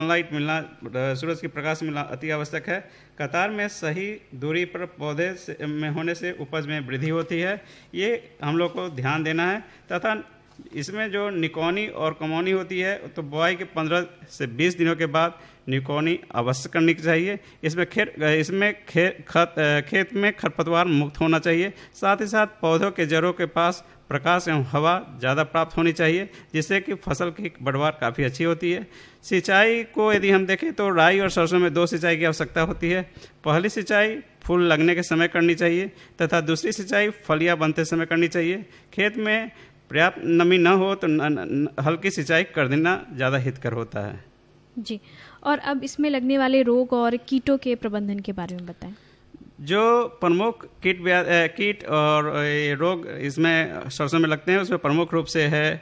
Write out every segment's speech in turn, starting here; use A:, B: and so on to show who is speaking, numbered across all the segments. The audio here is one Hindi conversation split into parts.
A: सनलाइट मिलना, सूरज की प्रकाश मिलना अति आवश्यक है। कतार में सही दूरी पर में होने से उपज में वृद्धि होती है, ये हम लोग को ध्यान देना है। तथा इसमें जो निकौनी और कमौनी होती है तो बुआई के 15 से 20 दिनों के बाद निकौनी अवश्य करनी चाहिए। इसमें खेत में खरपतवार मुक्त होना चाहिए। साथ ही साथ पौधों के जड़ों के पास प्रकाश एवं हवा ज़्यादा प्राप्त होनी चाहिए, जिससे कि फसल की पैदावार काफ़ी अच्छी होती है। सिंचाई को यदि हम देखें तो राई और सरसों में 2 सिंचाई की आवश्यकता होती है। पहली सिंचाई फूल लगने के समय करनी चाहिए तथा दूसरी सिंचाई फलियां बनते समय करनी चाहिए। खेत में पर्याप्त नमी न हो तो हल्की सिंचाई कर देना ज़्यादा हितकर होता है।
B: जी, और अब इसमें लगने वाले रोग और कीटों के प्रबंधन के बारे में बताएं।
A: जो प्रमुख कीट और रोग इसमें सरसों में लगते हैं उसमें प्रमुख रूप से है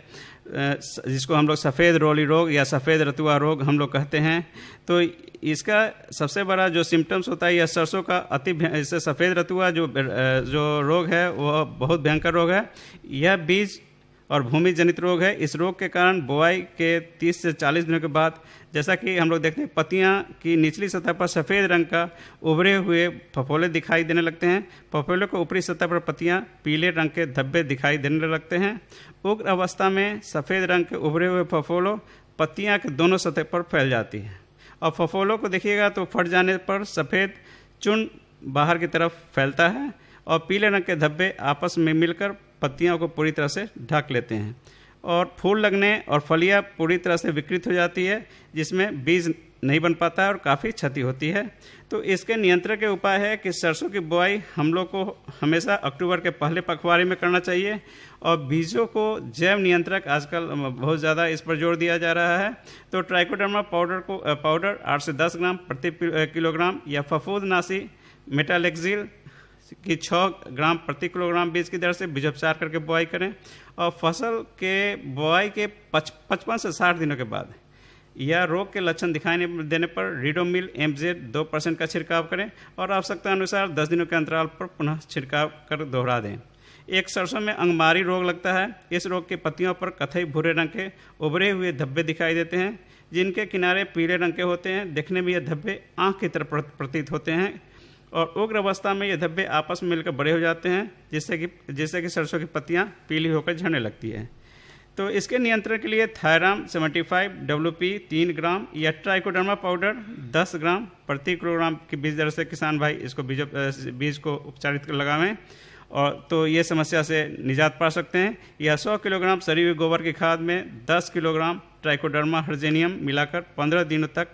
A: जिसको हम लोग सफ़ेद रोली रोग या सफ़ेद रतुआ रोग हम लोग कहते हैं। तो इसका सबसे बड़ा जो सिम्टम्स होता है या सरसों का इससे सफ़ेद रतुआ जो रोग है वह बहुत भयंकर रोग है। यह बीज और भूमि जनित रोग है। इस रोग के कारण बुआई के 30 से 40 दिनों के बाद जैसा कि हम लोग देखते हैं पत्तियां की निचली सतह पर सफ़ेद रंग का उभरे हुए फफोले दिखाई देने लगते हैं। फफोले को ऊपरी सतह पर पत्तियां पीले रंग के धब्बे दिखाई देने लगते हैं। उग्र अवस्था में सफ़ेद रंग के उभरे हुए फफोलों पत्तियां के दोनों सतह पर फैल जाती है और फफोलों को देखिएगा तो फट जाने पर सफ़ेद चूर्ण बाहर की तरफ फैलता है और पीले रंग के धब्बे आपस में मिलकर पत्तियों को पूरी तरह से ढक लेते हैं और फूल लगने और फलियां पूरी तरह से विकृत हो जाती है, जिसमें बीज नहीं बन पाता है और काफ़ी क्षति होती है। तो इसके नियंत्रण के उपाय है कि सरसों की बुआई हम लोग को हमेशा अक्टूबर के पहले पखवाड़े में करना चाहिए और बीजों को जैव नियंत्रक आजकल बहुत ज़्यादा इस पर जोर दिया जा रहा है। तो ट्राइकोडर्मा पाउडर 8 से 10 ग्राम प्रति किलोग्राम या फफूंदनाशी मेटालेक्सिल कि 6 ग्राम प्रति किलोग्राम बीज की दर से बीजोपचार करके बुआई करें और फसल के बुआई के 55 से 60 दिनों के बाद या रोग के लक्षण दिखाई देने पर रीडोमिल MZ 2% का छिड़काव करें और आवश्यकता अनुसार 10 दिनों के अंतराल पर पुनः छिड़काव कर दोहरा दें। एक सरसों में अंगमारी रोग लगता है। इस रोग के पत्तियों पर कथई भूरे रंग के उभरे हुए धब्बे दिखाई देते हैं, जिनके किनारे पीले रंग के होते हैं। देखने में ये धब्बे आँख की तरह प्रतीत होते हैं और उग्र अवस्था में ये धब्बे आपस में मिलकर बड़े हो जाते हैं, जिससे कि सरसों की पत्तियां पीली होकर झड़ने लगती है। तो इसके नियंत्रण के लिए थायराम 75 WP 3 ग्राम या ट्राइकोडर्मा पाउडर 10 ग्राम प्रति किलोग्राम की बीज दर से किसान भाई इसको बीज को उपचारित कर लगावें और तो ये समस्या से निजात पा सकते हैं। या 100 किलोग्राम सड़ी हुई गोबर की खाद में 10 किलोग्राम ट्राइकोडर्मा हर्जेनियम मिलाकर 15 दिन तक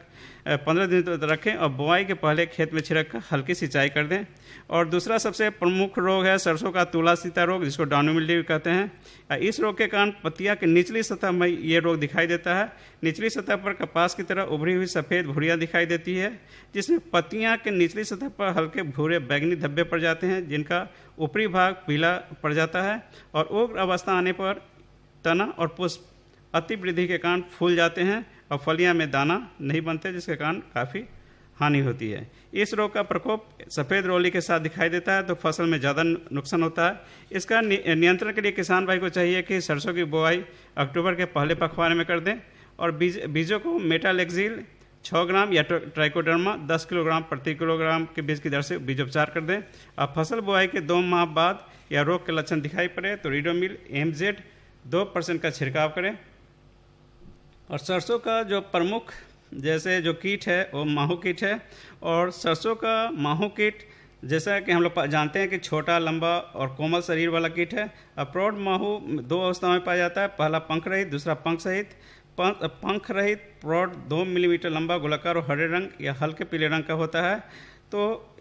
A: रखें और बुआई के पहले खेत में छिड़क कर हल्की सिंचाई कर दें। और दूसरा सबसे प्रमुख रोग है सरसों का तुला सीता रोग, जिसको डाउनी मिल्ड्यू कहते हैं। इस रोग के कारण पत्तियां की निचली सतह में ये रोग दिखाई देता है। निचली सतह पर कपास की तरह उभरी हुई सफ़ेद भुरियाँ दिखाई देती है, जिसमें पत्तियां के निचली सतह पर हल्के भूरे बैगनी धब्बे पड़ जाते हैं, जिनका ऊपरी भाग पीला पड़ जाता है और उग्र अवस्था आने पर तना और पुष्प अति वृद्धि के कारण फूल जाते हैं और फलियां में दाना नहीं बनते, जिसके कारण काफ़ी हानि होती है। इस रोग का प्रकोप सफ़ेद रोली के साथ दिखाई देता है तो फसल में ज़्यादा नुकसान होता है। इसका नियंत्रण के लिए किसान भाई को चाहिए कि सरसों की बुआई अक्टूबर के पहले पखवाड़े में कर दें और बीजों को मेटालेक्सिल 6 ग्राम या ट्राइकोडर्मा 10 किलोग्राम प्रति किलोग्राम के बीज की दर से बीजोपचार कर दें। अब फसल बुआई के 2 माह बाद या रोग के लक्षण दिखाई पड़े तो रीडोमिल MZ 2% का छिड़काव करें। और सरसों का जो प्रमुख जैसे जो कीट है वो माहू कीट है और सरसों का माहू कीट जैसा कि हम लोग जानते हैं कि छोटा लंबा और कोमल शरीर वाला कीट है। प्रौढ़ माहू 2 अवस्थाओं में पाया जाता है, पहला पंख रहित, दूसरा पंख सहित। पंख रहित प्रौढ़ 2 मिलीमीटर लंबा गोलाकार और हरे रंग या हल्के पीले रंग का होता है। तो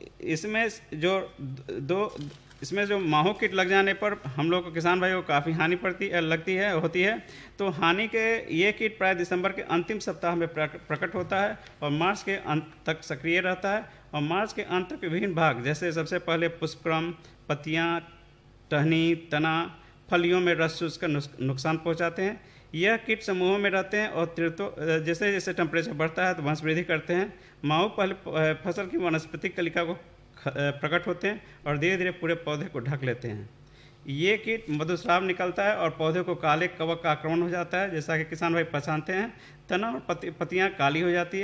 A: इसमें जो माहू कीट लग जाने पर हम लोग को किसान भाइयों को काफ़ी हानि होती है। तो हानि के ये कीट प्राय दिसंबर के अंतिम सप्ताह में प्रकट होता है और मार्च के अंत तक सक्रिय रहता है और मार्च के अंत तक विभिन्न भाग जैसे सबसे पहले पुष्पक्रम, पत्तियां, टहनी, तना, फलियों में रस चूस कर नुकसान पहुंचाते हैं। यह कीट समूहों में रहते हैं और जैसे जैसे टेम्परेचर बढ़ता है तो वंशवृद्धि करते हैं। माहू पहले फसल की वानस्पतिक कलिका को प्रकट होते हैं और धीरे धीरे पूरे पौधे को ढक लेते हैं। ये कीट मधुस्राव निकलता है और पौधे को काले कवक का आक्रमण हो जाता है, जैसा कि किसान भाई पहचानते हैं। तना और पत्तियां काली हो जाती है।